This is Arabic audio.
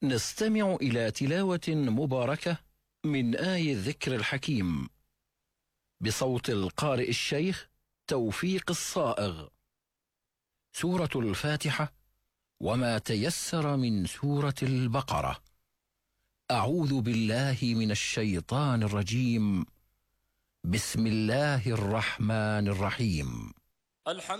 نستمع إلى تلاوة مباركة من آي الذكر الحكيم بصوت القارئ الشيخ توفيق الصائغ. سورة الفاتحة وما تيسر من سورة البقرة. أعوذ بالله من الشيطان الرجيم. بسم الله الرحمن الرحيم. الحمد